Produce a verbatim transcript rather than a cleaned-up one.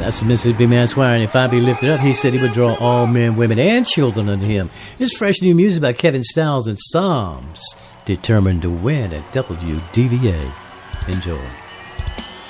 That's the Mississippi Man Squire, and if I be lifted up, he said he would draw all men, women, and children unto him. It's fresh new music by Kevin Stiles and Psalms, determined to win at W D V A. Enjoy.